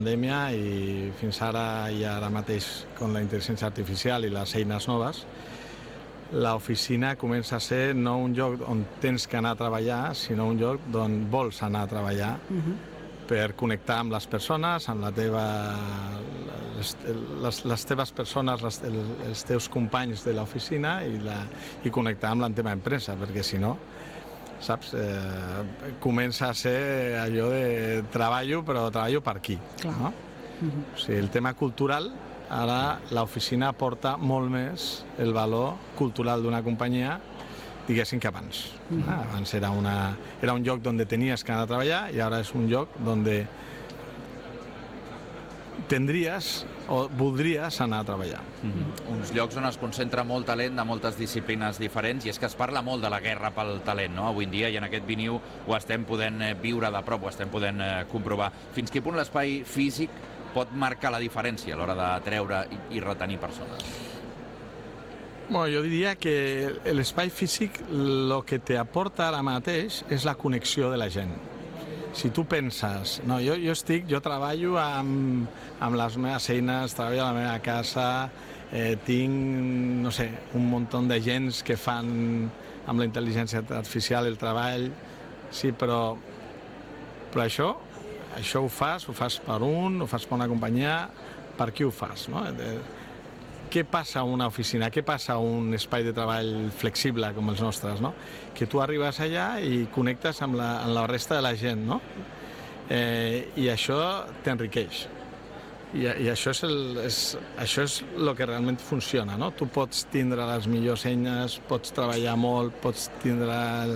pandèmia i fins ara i ara mateix amb la intel·ligència artificial i les eines noves, l'oficina comença a ser no un lloc on tens que anar a treballar, sinó un lloc on vols anar a treballar per connectar amb les persones, amb la teva, les teves persones, els teus companys de l'oficina i connectar amb la teva empresa, perquè si no, saps, comença a ser allò de treballo, però treballo per aquí. No? O sigui, el tema cultural, ara l'oficina aporta molt més el valor cultural d'una companyia, diguéssim, que abans. Abans era un lloc on tenies que anar a treballar i ara és un lloc on tindries o voldries anar a treballar. Uns llocs on es concentra molt talent de moltes disciplines diferents, i és que es parla molt de la guerra pel talent, no? Avui en dia, i en aquest Viniu ho estem podent viure de prop, ho estem podent comprovar. Fins quin punt l'espai físic pot marcar la diferència a l'hora de treure i retenir persones? Bueno, jo diria que l'espai físic el que t'aporta ara mateix és la connexió de la gent. Si tu penses, no, jo treballo amb les meves eines, treballo a la meva casa, tinc, no sé, un munt de gent que fan amb la intel·ligència artificial el treball, sí, però això ho fas per un, ho fas per una companyia, per qui ho fas, no? Què passa a una oficina, què passa a un espai de treball flexible com els nostres, no? Que tu arribes allà i connectes amb la resta de la gent, no? I això t'enriqueix. I això és el que realment funciona, no? Tu pots tindre les millors eines, pots treballar molt, pots tindre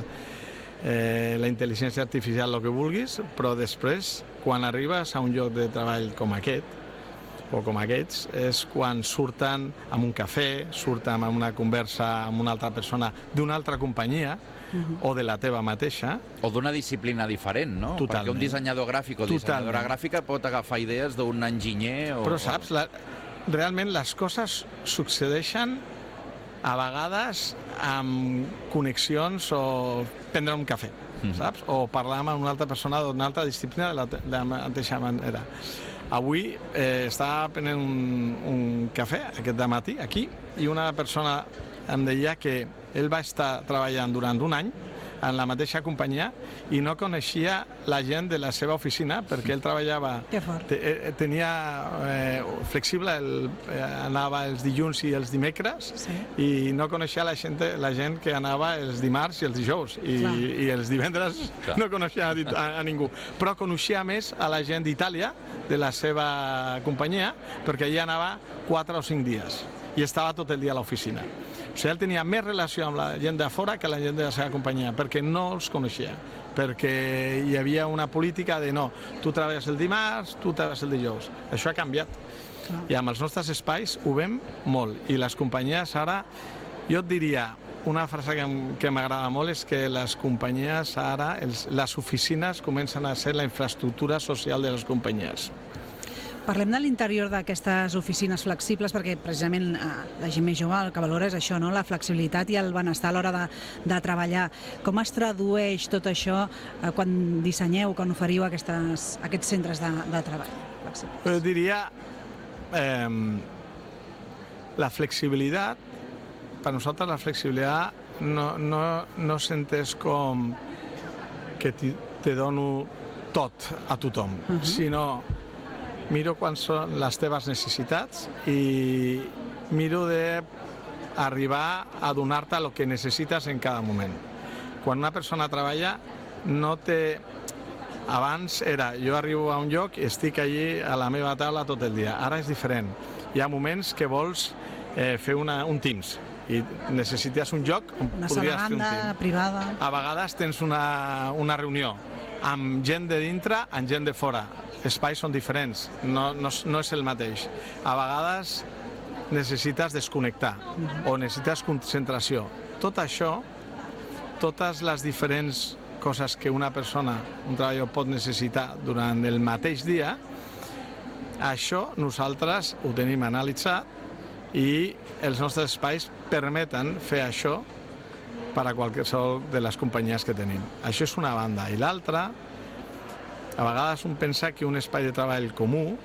la intel·ligència artificial, el que vulguis, però després, quan arribes a un lloc de treball com aquest, o com aquests, és quan surten amb un cafè, surten amb una conversa amb una altra persona d'una altra companyia o de la teva mateixa. O d'una disciplina diferent, no? Totalment. Perquè un dissenyador gràfic o dissenyadora gràfica pot agafar idees d'un enginyer o... Però saps, realment les coses succeeixen a vegades amb connexions o prendre un cafè, saps? O parlar amb una altra persona d'una altra disciplina de la mateixa manera. Avui estava prenent un cafè aquest dematí aquí i una persona em deia que ell va estar treballant durant un any en la mateixa companyia i no coneixia la gent de la seva oficina perquè ell treballava, tenia flexible, anava els dilluns i els dimecres i no coneixia la gent que anava els dimarts i els dijous i els divendres no coneixia a ningú, però coneixia més a la gent d'Itàlia de la seva companyia perquè allà anava 4 o 5 dies i estava tot el dia a l'oficina. O sigui, ell tenia més relació amb la gent de fora que la gent de la seva companyia, perquè no els coneixia, perquè hi havia una política de no, tu treballes el dimarts, tu treballes el dijous. Això ha canviat. I amb els nostres espais ho veiem molt. I les companyies ara, jo et diria, una frase que m'agrada molt és que les companyies ara, les oficines comencen a ser la infraestructura social de les companyies. Parlem de l'interior d'aquestes oficines flexibles perquè precisament la gent més jove el que valora és això, no? La flexibilitat i el benestar a l'hora de treballar. Com es tradueix tot això quan dissenyeu, quan oferiu aquests centres de treball flexibles? Jo diria la flexibilitat, per nosaltres la flexibilitat no s'entès com que te dono tot a tothom, sinó miro quan són les teves necessitats i miro d'arribar a donar-te el que necessites en cada moment. Quan una persona treballa, no té... Abans era, jo arribo a un lloc i estic allí a la meva taula tot el dia. Ara és diferent. Hi ha moments que vols fer un Teams i necessites un lloc on podries fer un Teams. Una sala privada. A vegades tens una reunió amb gent de dintre, amb gent de fora. Espais són diferents, no és el mateix. A vegades necessites desconnectar o necessites concentració. Tot això, totes les diferents coses que una persona, un treballador pot necessitar durant el mateix dia, això nosaltres ho tenim analitzat i els nostres espais permeten fer això per a qualsevol de les companyies que tenim. Això és una banda. I l'altra A vegades un pensa que un espai de treball comú